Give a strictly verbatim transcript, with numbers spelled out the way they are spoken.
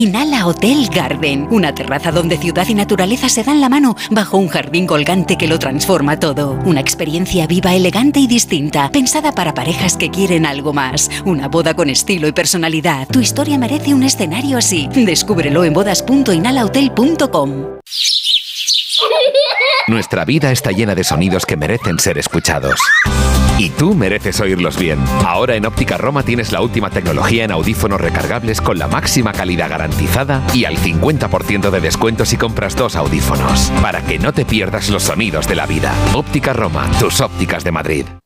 Inhala Hotel Garden, una terraza donde ciudad y naturaleza se dan la mano bajo un jardín colgante que lo transforma todo. Una experiencia viva, elegante y distinta, pensada para parejas que quieren algo más. Una boda con estilo y personalidad. Tu historia merece un escenario así. Descúbrelo en bodas punto inhala hotel punto com. Nuestra vida está llena de sonidos que merecen ser escuchados. Y tú mereces oírlos bien. Ahora en Óptica Roma tienes la última tecnología en audífonos recargables con la máxima calidad garantizada y al cincuenta por ciento de descuento si compras dos audífonos. Para que no te pierdas los sonidos de la vida. Óptica Roma, tus ópticas de Madrid.